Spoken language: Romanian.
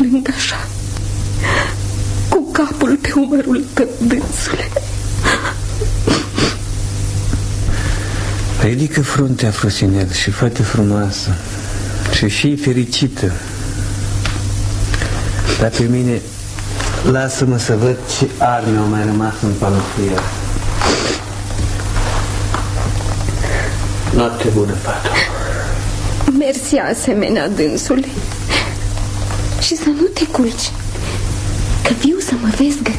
plâng așa, cu capul pe umărul tău, dânsule? Ridică fruntea, Frosinel, și fă-te frumoasă și fii fericită. Dar pe mine lasă-mă să văd ce arme au mai rămas în panoflia. Noapte bună, Pato. Mersi asemenea, dânsule. Și să nu te culci, că viu să mă vezi